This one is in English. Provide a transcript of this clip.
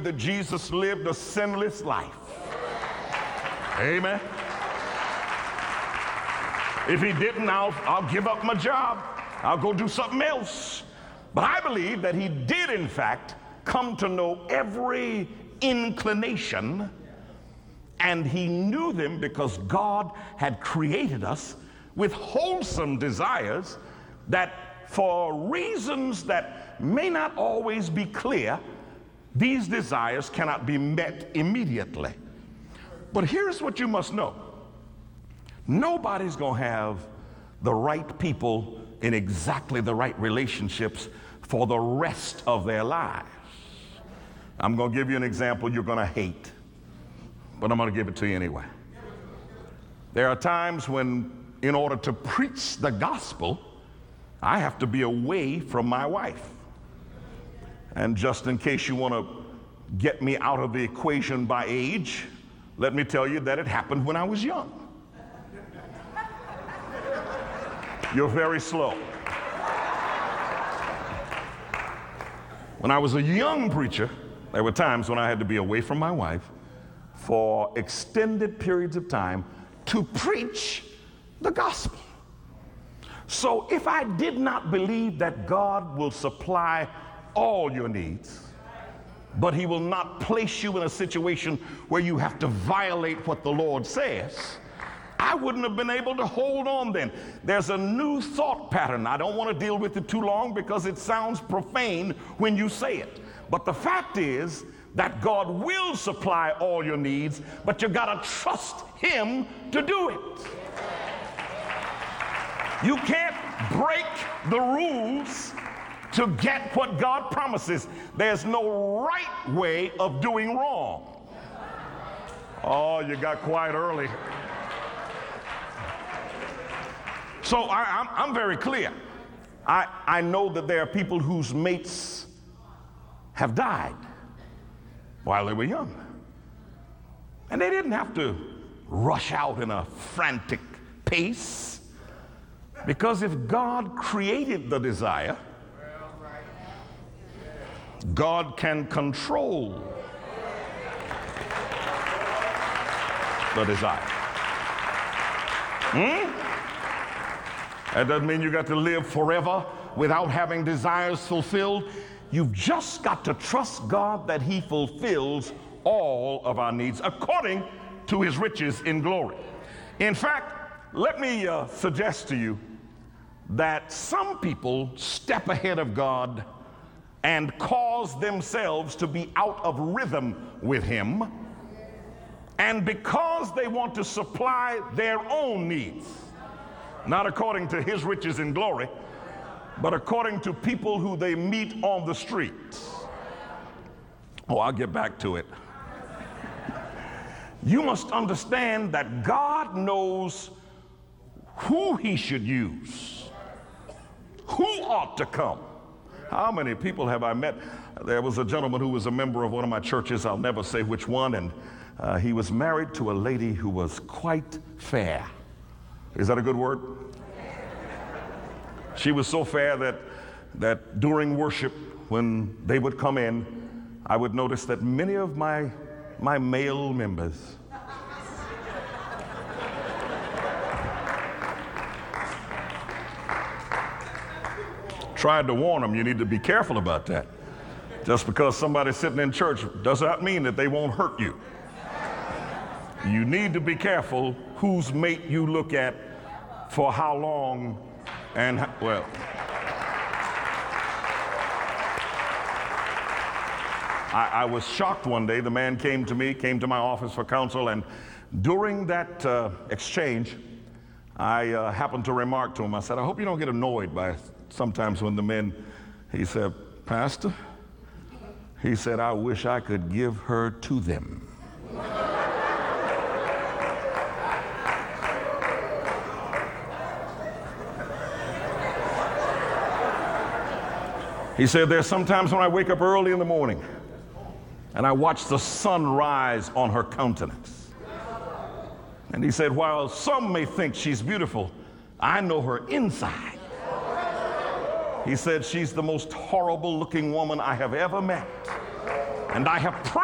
believe that Jesus lived a sinless life. Amen. If he didn't, I'll give up my job. I'll go do something else. But I believe that he did, in fact, come to know every inclination, and he knew them because God had created us with wholesome desires that, for reasons that may not always be clear, these desires cannot be met immediately. But here's what you must know. Nobody's going to have the right people in exactly the right relationships for the rest of their lives. I'm going to give you an example you're going to hate, but I'm going to give it to you anyway. There are times when, in order to preach the gospel, I have to be away from my wife. And just in case you want to get me out of the equation by age, let me tell you that it happened when I was young. You're very slow. When I was a young preacher, there were times when I had to be away from my wife for extended periods of time to preach the gospel. So if I did not believe that God will supply all your needs, but he will not place you in a situation where you have to violate what the Lord says, I wouldn't have been able to hold on then. There's a new thought pattern. I don't want to deal with it too long because it sounds profane when you say it. But the fact is that God will supply all your needs, but you got to trust him to do it. You can't break the rules to get what God promises. There's no right way of doing wrong. Oh, you got quiet early. So I'm very clear. I know that there are people whose mates have died while they were young. And they didn't have to rush out in a frantic pace, because if God created the desire, God can control the desire. That doesn't mean you got to live forever without having desires fulfilled. You've just got to trust God that he fulfills all of our needs according to his riches in glory. In fact, let me suggest to you that some people step ahead of God and cause themselves to be out of rhythm with him, and because they want to supply their own needs, not according to his riches in glory, but according to people who they meet on the street. Oh, I'll get back to it. You must understand that God knows who he should use, who ought to come. How many people have I met? There was a gentleman who was a member of one of my churches, I'll never say which one, and he was married to a lady who was quite fair. Is that a good word? She was so fair that during worship, when they would come in, I would notice that many of my male members tried to warn them, you need to be careful about that. Just because somebody's sitting in church does not mean that they won't hurt you. You need to be careful whose mate you look at for how long and well. I was shocked one day. The man came to my office for counsel, and during that exchange, I happened to remark to him, I said, I hope you don't get annoyed by sometimes when the men, he said, Pastor, he said, I wish I could give her to them. He said, there's sometimes when I wake up early in the morning and I watch the sun rise on her countenance. And he said, while some may think she's beautiful, I know her inside. He said, she's the most horrible looking woman I have ever met. And I have prayed